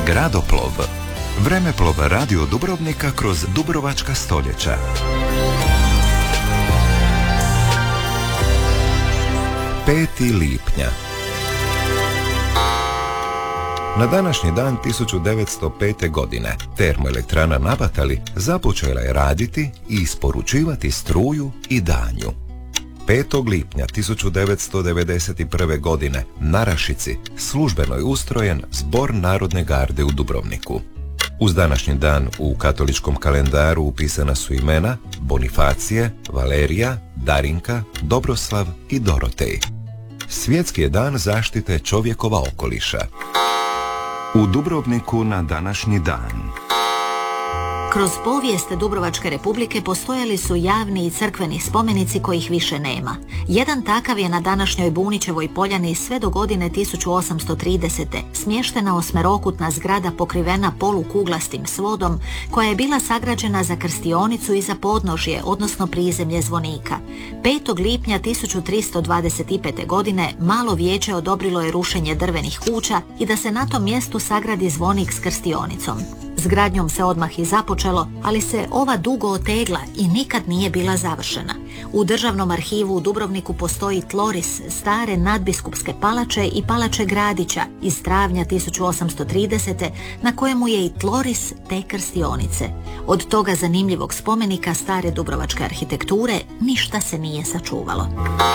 Gradoplov. Vremeplov radio Dubrovnika kroz dubrovačka stoljeća. Peti lipnja. Na današnji dan 1905. godine termoelektrana na Batali započela je raditi i isporučivati struju i danju. 5. lipnja 1991. godine na Rašici službeno je ustrojen Zbor Narodne garde u Dubrovniku. Uz današnji dan u katoličkom kalendaru upisana su imena Bonifacije, Valerija, Darinka, Dobroslav i Dorotej. Svjetski je dan zaštite čovjekova okoliša. U Dubrovniku na današnji dan. Kroz povijest Dubrovačke republike postojali su javni i crkveni spomenici kojih više nema. Jedan takav je na današnjoj Bunićevoj poljani sve do godine 1830. smještena osmerokutna zgrada pokrivena polukuglastim svodom koja je bila sagrađena za krstionicu i za podnožje, odnosno prizemlje zvonika. 5. lipnja 1325. godine malo vijeće odobrilo je rušenje drvenih kuća i da se na tom mjestu sagradi zvonik s krstionicom. S gradnjom se odmah i započelo, ali se ova dugo otegla i nikad nije bila završena. U Državnom arhivu u Dubrovniku postoji tloris stare nadbiskupske palače i palače Gradića iz travnja 1830. na kojemu je i tloris te krstionice. Od toga zanimljivog spomenika stare dubrovačke arhitekture ništa se nije sačuvalo.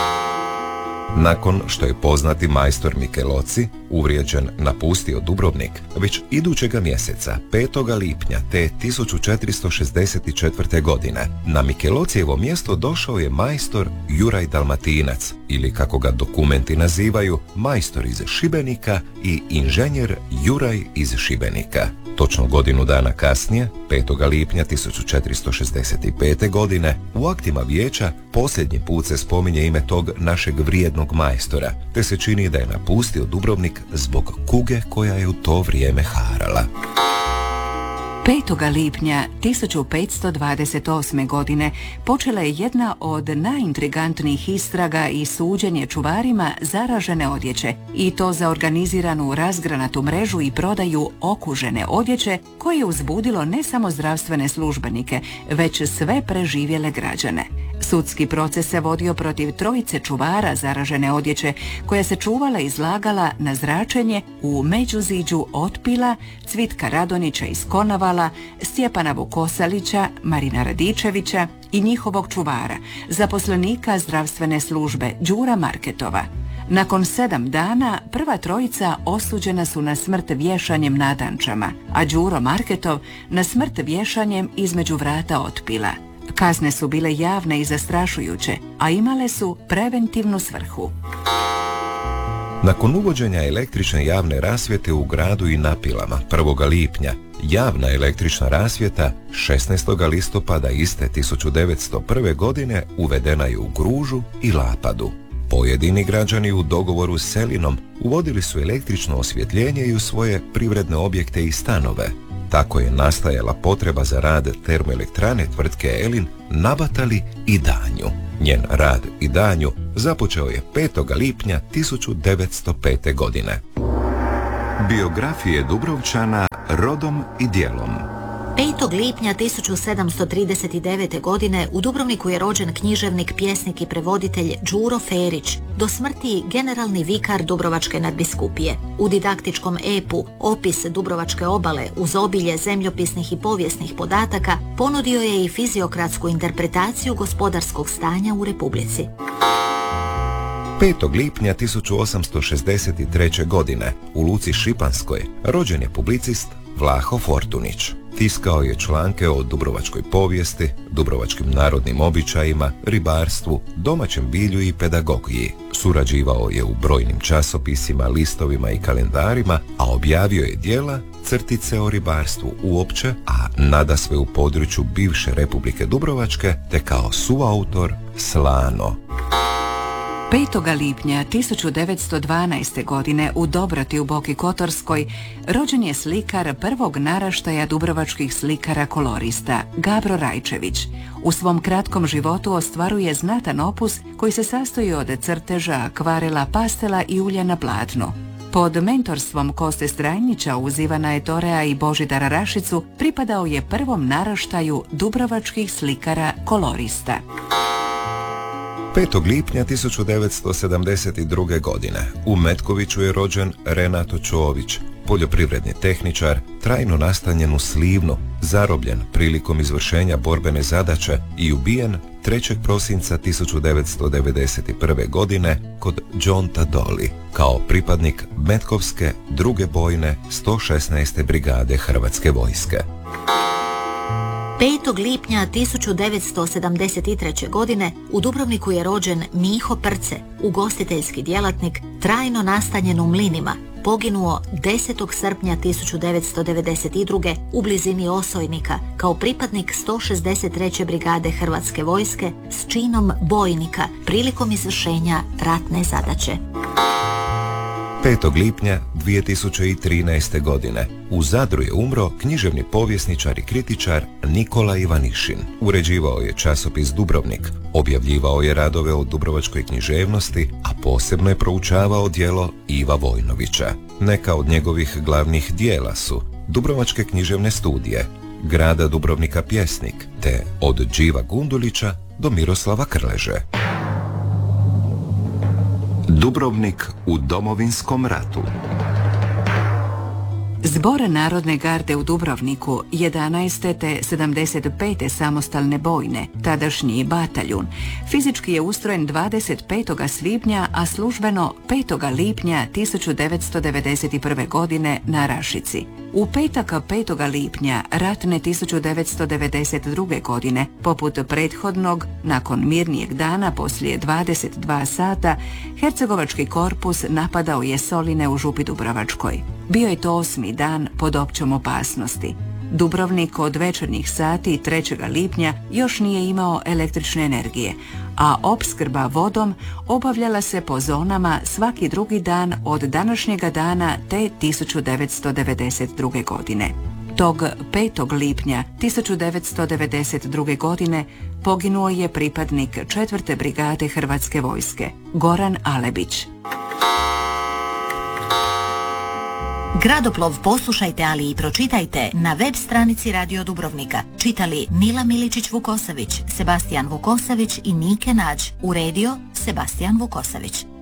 Nakon što je poznati majstor Mikeloci, uvrijeđen, napustio Dubrovnik, već idućega mjeseca, 5. lipnja te 1464. godine, na Mikelocijevo mjesto došao je majstor Juraj Dalmatinac, ili kako ga dokumenti nazivaju, majstor iz Šibenika i inženjer Juraj iz Šibenika. Točno godinu dana kasnije, 5. lipnja 1465. godine, u aktima vijeća posljednji put se spominje ime tog našeg vrijednog majstora, te se čini da je napustio Dubrovnik zbog kuge koja je u to vrijeme harala. 5. lipnja 1528. godine počela je jedna od najintrigantnijih istraga i suđenje čuvarima zaražene odjeće, i to za organiziranu razgranatu mrežu i prodaju okužene odjeće, koje je uzbudilo ne samo zdravstvene službenike, već sve preživjele građane. Sudski proces se vodio protiv trojice čuvara zaražene odjeće, koja se čuvala i izlagala na zračenje u Međuziđu Otpila, Cvitka Radonića iz Konavala, Stjepana Vukosalića, Marina Radičevića i njihovog čuvara, zaposlenika zdravstvene službe Đura Marketova. Nakon 7 dana prva trojica osuđena su na smrt vješanjem na Dančama, a Đuro Marketov na smrt vješanjem između vrata Otpila. Kazne su bile javne i zastrašujuće, a imale su preventivnu svrhu. Nakon uvođenja električne javne rasvjete u gradu i Napilama 1. lipnja, javna električna rasvjeta 16. listopada iste 1901. godine uvedena je u Gružu i Lapadu. Pojedini građani u dogovoru s Selinom uvodili su električno osvjetljenje i u svoje privredne objekte i stanove. Tako je nastajala potreba za rad termoelektrane tvrtke Elin na Batali i danju. Njen rad i danju započeo je 5. lipnja 1905. godine. Biografije Dubrovčana rodom i djelom. 5. lipnja 1739. godine u Dubrovniku je rođen književnik, pjesnik i prevoditelj Đuro Ferić, do smrti generalni vikar Dubrovačke nadbiskupije. U didaktičkom epu Opis Dubrovačke obale uz obilje zemljopisnih i povijesnih podataka ponudio je i fiziokratsku interpretaciju gospodarskog stanja u Republici. 5. lipnja 1863. godine u Luci Šipanskoj rođen je publicist Vlaho Fortunić. Tiskao je članke o dubrovačkoj povijesti, dubrovačkim narodnim običajima, ribarstvu, domaćem bilju i pedagogiji. Surađivao je u brojnim časopisima, listovima i kalendarima, a objavio je djela, crtice o ribarstvu uopće, a nadasve u području bivše Republike Dubrovačke, te kao suautor Slano. 5. lipnja 1912. godine u Dobroti u Boki Kotorskoj rođen je slikar prvog naraštaja dubrovačkih slikara kolorista, Gabro Rajčević. U svom kratkom životu ostvaruje znatan opus koji se sastoji od crteža, akvarela, pastela i ulja na platnu. Pod mentorstvom Koste Strajnića uz Ivana Etorea i Božidara Rašicu pripadao je prvom naraštaju dubrovačkih slikara kolorista. 5. lipnja 1972. godine u Metkoviću je rođen Renato Čović, poljoprivredni tehničar, trajno nastanjen u Slivnu, zarobljen prilikom izvršenja borbene zadaće i ubijen 3. prosinca 1991. godine kod Džonta Doli kao pripadnik Metkovske 2. bojne 116. brigade Hrvatske vojske. 5. lipnja 1973. godine u Dubrovniku je rođen Miho Prce, ugostiteljski djelatnik, trajno nastanjen u Mlinima, poginuo 10. srpnja 1992. u blizini Osojnika kao pripadnik 163. brigade Hrvatske vojske s činom bojnika prilikom izvršenja ratne zadaće. 5. lipnja 2013. godine u Zadru je umro književni povjesničar i kritičar Nikola Ivanišin. Uređivao je časopis Dubrovnik, objavljivao je radove o dubrovačkoj književnosti, a posebno je proučavao djelo Iva Vojnovića. Neka od njegovih glavnih dijela su Dubrovačke književne studije, Grada Dubrovnika pjesnik, te Od Dživa Gundulića do Miroslava Krleže. Dubrovnik u Domovinskom ratu. Zbor Narodne garde u Dubrovniku 11. te 75. samostalne bojne, tadašnji bataljun, fizički je ustrojen 25. svibnja, a službeno 5. lipnja 1991. godine na Rašici. U petak 5. lipnja ratne 1992. godine, poput prethodnog, nakon mirnijeg dana poslije 22 sata, hercegovački korpus napadao je Soline u Župi Dubrovačkoj. Bio je to 8. dan pod općom opasnosti. Dubrovnik od večernjih sati 3. lipnja još nije imao električne energije, a opskrba vodom obavljala se po zonama svaki drugi dan od današnjega dana te 1992. godine. Tog 5. lipnja 1992. godine poginuo je pripadnik 4. brigade Hrvatske vojske, Goran Alebić. Gradoplov poslušajte, ali i pročitajte na web stranici Radio Dubrovnika. Čitali Nila Miličić-Vukosavić, Sebastijan Vukosavić i Nike Nađ. Uredio Sebastijan Vukosavić.